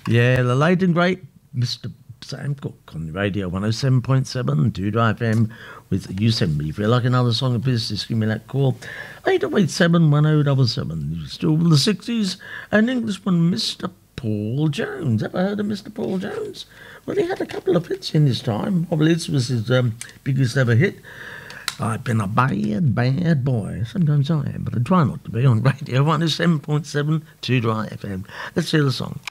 Yeah, the late and great Mr. Sam Cooke on Radio 107.7 Doodah FM with You Send Me. If you like another song of his, just give me that call. 887 Still in the 60s. An Englishman, Mr. Paul Jones. Ever heard of Mr. Paul Jones? Well, he had a couple of hits in his time. I believe this was his biggest ever hit. I've been a bad, bad boy. Sometimes I am, but I try not to be on Radio 107.7 Doodah FM. Let's hear the song.